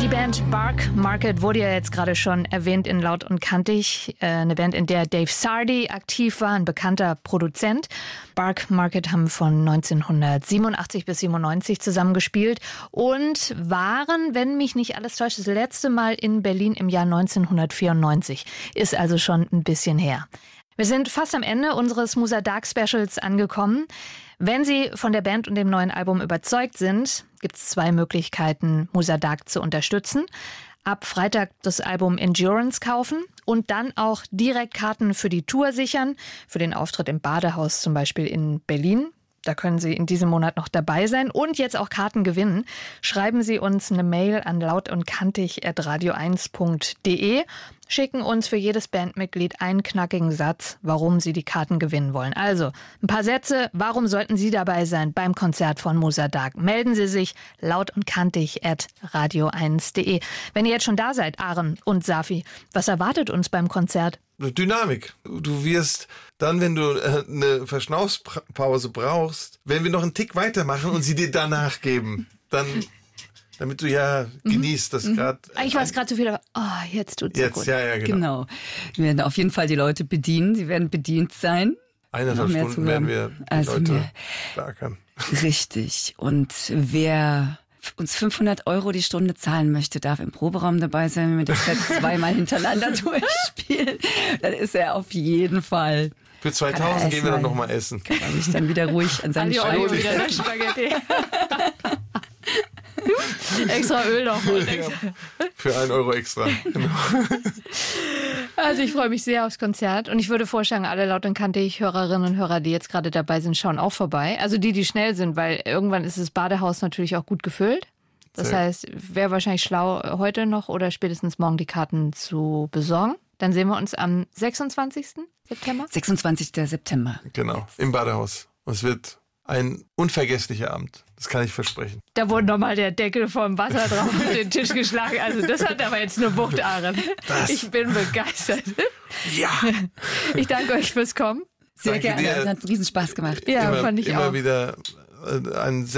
Die Band Bark Market wurde ja jetzt gerade schon erwähnt in Laut und Kantig. Eine Band, in der Dave Sardy aktiv war, ein bekannter Produzent. Bark Market haben von 1987 bis 97 zusammengespielt und waren, wenn mich nicht alles täuscht, das letzte Mal in Berlin im Jahr 1994. Ist also schon ein bisschen her. Wir sind fast am Ende unseres Musa Dark Specials angekommen. Wenn Sie von der Band und dem neuen Album überzeugt sind, gibt es 2 Möglichkeiten, Musa Dark zu unterstützen. Ab Freitag das Album Endurance kaufen und dann auch direkt Karten für die Tour sichern, für den Auftritt im Badehaus zum Beispiel in Berlin. Da können Sie in diesem Monat noch dabei sein und jetzt auch Karten gewinnen. Schreiben Sie uns eine Mail an lautundkantig@radio1.de. Schicken uns für jedes Bandmitglied einen knackigen Satz, warum Sie die Karten gewinnen wollen. Also, ein paar Sätze, warum sollten Sie dabei sein beim Konzert von Musa Dark? Melden Sie sich lautundkantig@radio1.de. Wenn ihr jetzt schon da seid, Aren und Safi, was erwartet uns beim Konzert? Dynamik. Du wirst dann, wenn du eine Verschnaufspause brauchst, wenn wir noch einen Tick weitermachen und sie dir danach geben, dann, damit du ja genießt, das gerade. Ich weiß gerade zu viel, aber jetzt tut's so gut. Ja, genau. Wir werden auf jeden Fall die Leute bedienen. Sie werden bedient sein. 1,5 Stunden werden wir die Leute beackern. Richtig. Und wer uns 500 € die Stunde zahlen möchte, darf im Proberaum dabei sein, wenn wir das Set 2-mal hintereinander durchspielen. Dann ist er auf jeden Fall. Für 2000 gehen wir dann nochmal essen. Kann man sich dann wieder ruhig an seine Spaghetti wieder Spaghetti. Extra Öl noch. Ja, für 1 € extra. Genau. Also ich freue mich sehr aufs Konzert und ich würde vorschlagen, alle Laut und Kantig Hörerinnen und Hörer, die jetzt gerade dabei sind, schauen auch vorbei. Also die schnell sind, weil irgendwann ist das Badehaus natürlich auch gut gefüllt. Das heißt, wäre wahrscheinlich schlau, heute noch oder spätestens morgen die Karten zu besorgen. Dann sehen wir uns am 26. September. 26. September. Genau, im Badehaus. Und es wird ein unvergesslicher Abend. Das kann ich versprechen. Da wurde nochmal der Deckel vom Wasser drauf auf den Tisch geschlagen. Also das hat aber jetzt eine Wucht, Aren. Ich bin begeistert. Ja! Ich danke euch fürs Kommen. Sehr gerne. Es hat riesen Spaß gemacht. Ja, fand ich auch. Immer wieder ein